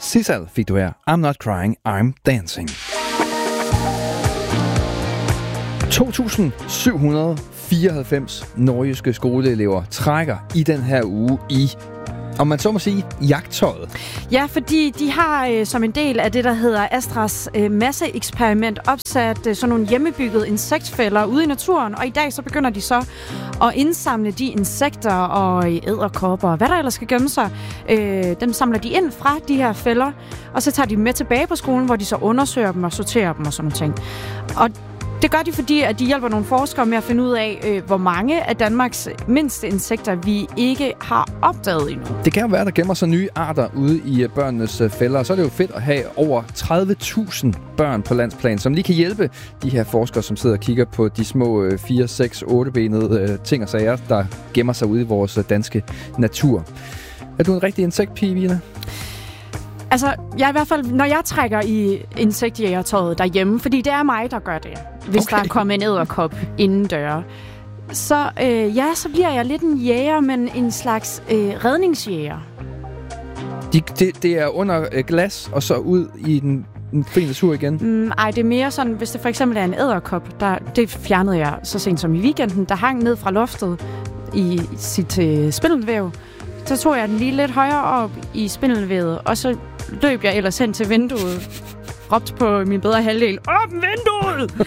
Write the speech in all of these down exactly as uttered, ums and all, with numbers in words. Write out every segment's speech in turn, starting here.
Sissal fik du her. I'm not crying, I'm dancing. to tusind syv hundrede og fireoghalvfems nordjyske skoleelever trækker i den her uge i, om man så må sige, jagttøjet. Ja, fordi de har øh, som en del af det, der hedder Astras øh, masseeksperiment, opsat øh, sådan nogle hjemmebyggede insektfælder ude i naturen, og i dag så begynder de så at indsamle de insekter og edderkopper, hvad der ellers skal gemme sig. Øh, dem samler de ind fra de her fælder, og så tager de dem med tilbage på skolen, hvor de så undersøger dem og sorterer dem og sådan noget ting. Og det gør de, fordi at de hjælper nogle forskere med at finde ud af, øh, hvor mange af Danmarks mindste insekter, vi ikke har opdaget endnu. Det kan jo være, der gemmer sig nye arter ude i børnenes fælder, og så er det jo fedt at have over tredive tusind børn på landsplan, som lige kan hjælpe de her forskere, som sidder og kigger på de små fire, seks, otte-benede øh, ting og sager, der gemmer sig ude i vores danske natur. Er du en rigtig insektpige, Vina? Altså, jeg i hvert fald, når jeg trækker i insektjægertøjet derhjemme, fordi det er mig, der gør det, hvis okay. der er kommet en edderkop inden døre, så øh, ja, så bliver jeg lidt en jæger, men en slags øh, redningsjæger. De, det, det er under øh, glas, og så ud i den, den fri natur igen? Mm, ej, det er mere sådan, hvis det for eksempel er en edderkop, der, det fjernede jeg så sent som i weekenden, der hang ned fra loftet i sit øh, spindelvæv. Så tog jeg den lige lidt højere op i spindelvævet, og så løb jeg ellers hen til vinduet, råbte på min bedre halvdel, åbn vinduet!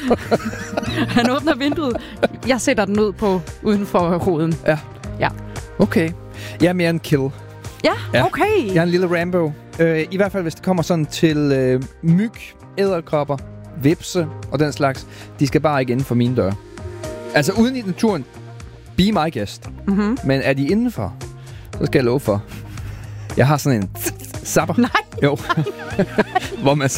Han åbner vinduet. Jeg sætter den ud på uden for ruden. Ja. Ja. Okay. Jeg er mere en kill. Ja, okay. Jeg er en lille Rambo. Øh, I hvert fald, hvis det kommer sådan til øh, myg, edderkopper, vipse og den slags. De skal bare ikke inden for mine døre. Altså uden i naturen, be my guest. Mm-hmm. Men er de indenfor, så skal jeg love for. Jeg har sådan en zapper. Nej. Jo. Hvor man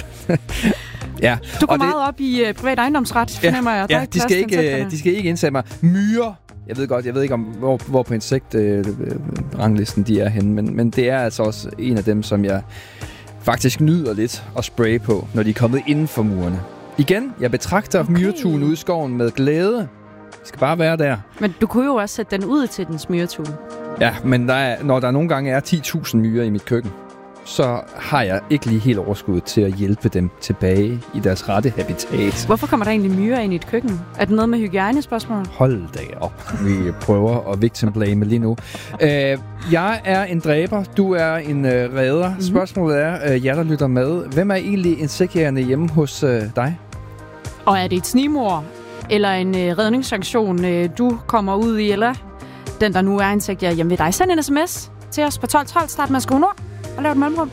ja. Du går meget det, op i uh, privat ejendomsret, fornemmer ja, jeg. Ja, de skal, ikke, de skal ikke indsætte mig. Myrer. Jeg ved godt, jeg ved ikke, om hvor, hvor på insekt-ranglisten øh, de er henne, men, men det er altså også en af dem, som jeg faktisk nyder lidt at spraye på, når de er kommet inden for murene. Igen, jeg betragter okay. myretuen ude i skoven med glæde. Det skal bare være der. Men du kunne jo også sætte den ud til dens myretue. Ja, men der er, når der nogle gange er ti tusind myrer i mit køkken, så har jeg ikke lige helt overskud til at hjælpe dem tilbage i deres rette habitat. Hvorfor kommer der egentlig myrer ind i et køkken? Er det noget med hygiejnespørgsmål? Hold da op. Vi prøver at victim blame lige nu. Uh, jeg er en dræber. Du er en uh, redder. Mm-hmm. Spørgsmålet er, uh, jer der lytter med, hvem er egentlig insektjægerne hjemme hos uh, dig? Og er det et snigmord? Eller en uh, redningsaktion, uh, du kommer ud i, eller den, der nu er insektjæger hjemme ved dig? Send en sms til os på tolv tolv, start med Skole Nord og lav et mellemrum.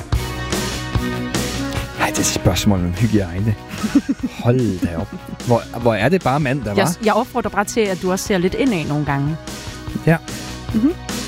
Ej, det er et spørgsmål om hygiejne. Hold da op. Hvor, hvor er det bare mand, der var? Jeg, jeg opfordrer bare til, at du også ser lidt indad nogle gange. Ja. Mhm.